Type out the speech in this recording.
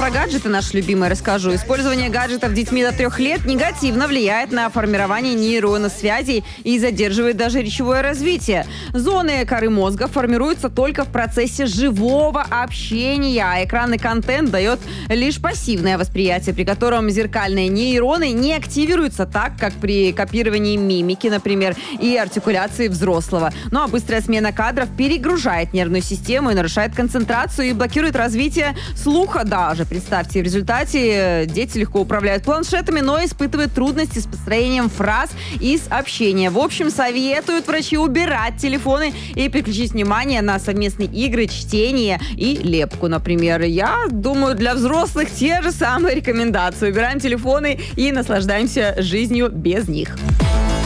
про гаджеты наши любимые расскажу. Использование гаджетов детьми до 3 лет негативно влияет на формирование нейронных связей и задерживает даже речевое развитие. Зоны коры мозга формируются только в процессе живого общения, а экранный контент дает лишь пассивное восприятие, при котором зеркальные нейроны не активируются так, как при копировании мимики, например, и артикуляции взрослого. Ну а быстрая смена кадров перегружает нервную систему и нарушает концентрацию и блокирует развитие слуха даже. Представьте, в результате дети легко управляют планшетами, но испытывают трудности с построением фраз и с общением. В общем, советуют врачи убирать телефоны и переключить внимание на совместные игры, чтение и лепку, например. Я думаю, для взрослых те же самые рекомендации. Убираем телефоны и наслаждаемся жизнью без них.